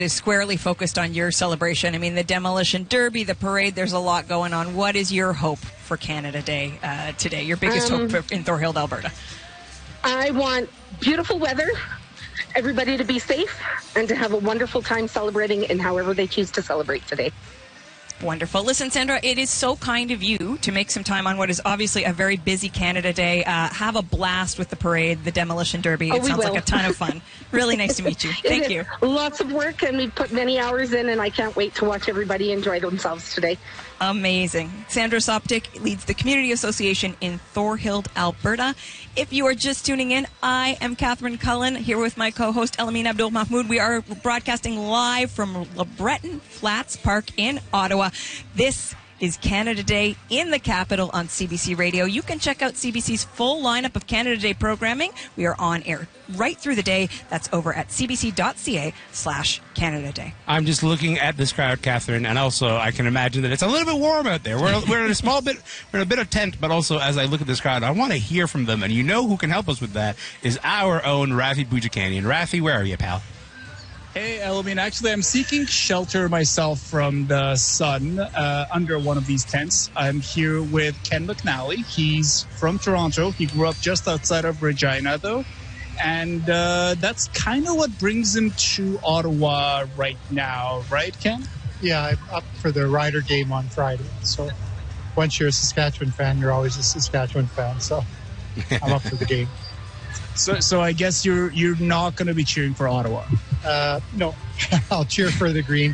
is squarely focused on your celebration. I mean, the Demolition Derby, the parade, there's a lot going on. What is your hope for Canada Day today? Your biggest hope in Thorhild, Alberta? I want beautiful weather, everybody to be safe, and to have a wonderful time celebrating in however they choose to celebrate today. Wonderful. Listen, Sandra, it is so kind of you to make some time on what is obviously a very busy Canada Day. Have a blast with the parade, the Demolition Derby. It sounds like a ton of fun. Really nice to meet you. Thank you. Lots of work, and we've put many hours in, and I can't wait to watch everybody enjoy themselves today. Amazing. Sandra Soptik leads the Community Association in Thorhild, Alberta. If you are just tuning in, I am Catherine Cullen here with my co-host Elamine Abdul Mahmoud. We are broadcasting live from LeBreton Flats Park in Ottawa. This is Canada Day in the capital on CBC Radio. You can check out CBC's full lineup of Canada Day programming. We are on air right through the day. That's over at cbc.ca/Canada Day. I'm just looking at this crowd, Catherine, and also I can imagine that it's a little bit warm out there. We're in a small bit, we're in a bit of tent, but also as I look at this crowd, I want to hear from them, and you know who can help us with that is our own Rafi Boudjikanian. Rafi, where are you, pal? Hey, Elamine. Actually, I'm seeking shelter myself from the sun under one of these tents. I'm here with Ken McNally. He's from Toronto. He grew up just outside of Regina, though. And that's kind of what brings him to Ottawa right now, right, Ken? Yeah, I'm up for the Rider game on Friday. So once you're a Saskatchewan fan, you're always a Saskatchewan fan. So I'm up for the game. So I guess you're not going to be cheering for Ottawa. No, I'll cheer for the green.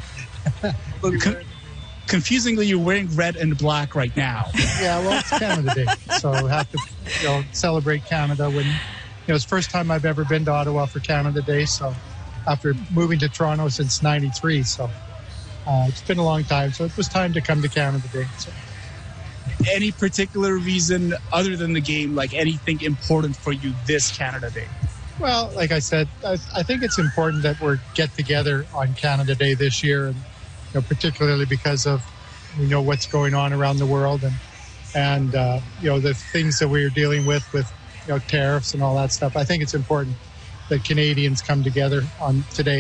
Confusingly, you're wearing red and black right now. Yeah, well, it's Canada Day, so we have to celebrate Canada. When it's the first time I've ever been to Ottawa for Canada Day. So after moving to Toronto since '93, so it's been a long time. So it was time to come to Canada Day. So. Any particular reason other than the game, like anything important for you this Canada Day? Well, like I said, I think it's important that we get together on Canada Day this year, and particularly because of what's going on around the world and the things that we're dealing with tariffs and all that stuff. I think it's important that Canadians come together on today.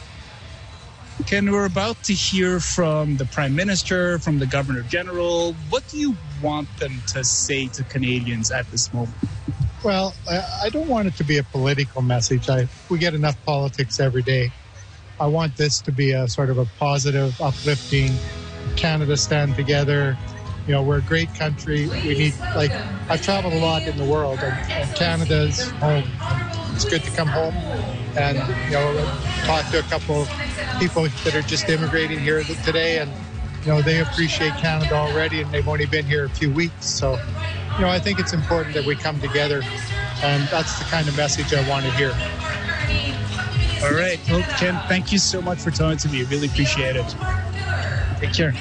Ken, we're about to hear from the Prime Minister, from the Governor General. What do you want them to say to Canadians at this moment? Well, I don't want it to be a political message. We get enough politics every day. I want this to be a sort of a positive, uplifting, Canada stand together. We're a great country. We need, I've traveled a lot in the world, and Canada's home. It's good to come home and, talk to a couple of people that are just immigrating here today, and, they appreciate Canada already, and they've only been here a few weeks. So, I think it's important that we come together, and that's the kind of message I want to hear. All right. Well, Ken, thank you so much for talking to me. I really appreciate it. Take care.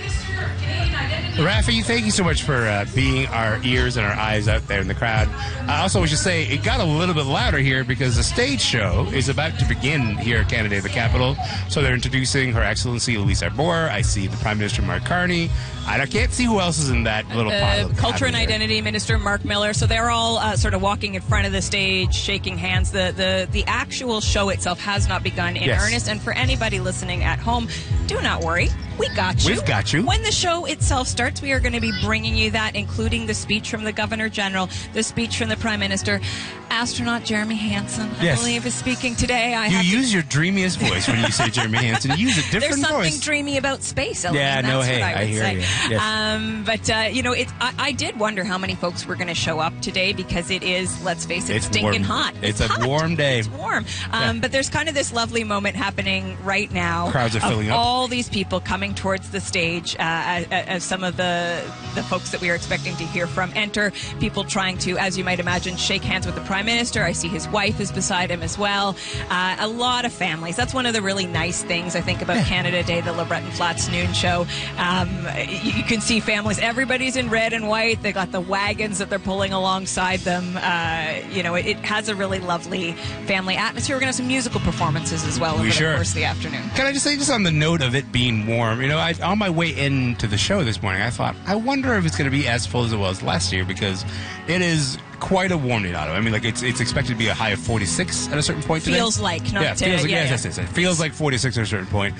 Rafi, thank you so much for being our ears and our eyes out there in the crowd. Also, we should say it got a little bit louder here because the stage show is about to begin here at Canada Day, the capital. So they're introducing Her Excellency Elise Arbour. I see the Prime Minister Mark Carney. I can't see who else is in that little pile. Culture and Identity Minister Mark Miller. So they're all sort of walking in front of the stage, shaking hands. The actual show itself has not begun in earnest. And for anybody listening at home, do not worry. We got you. We've got you. When the show itself starts, we are going to be bringing you that, including the speech from the Governor General, the speech from the Prime Minister. Astronaut Jeremy Hansen, I believe, is speaking today. You use your dreamiest voice when you say Jeremy Hansen. You use a different voice. There's something dreamy about space, Elaine. Yeah, That's what I would hear say. you. Yes. I did wonder how many folks were going to show up today because it is, let's face it, stinking hot. It's a hot. warm day. It's warm. But there's kind of this lovely moment happening right now. Crowds are filling up. All these people coming towards the stage as some of the folks that we are expecting to hear from enter. People trying to, as you might imagine, shake hands with the Prime Minister. I see his wife is beside him as well. A lot of families. That's one of the really nice things I think about Canada Day, the LeBreton Flats noon show. You can see families. Everybody's in red and white. They got the wagons that they're pulling alongside them. It has a really lovely family atmosphere. We're going to have some musical performances as well over the course of the afternoon. Can I just say, just on the note of it being warm, on my way into the show this morning, I thought, I wonder if it's going to be as full as it was last year, because it is quite a warm day in Ottawa. I mean, it's expected to be a high of 46 at a certain point today. Feels like, not feels like 46 at a certain point.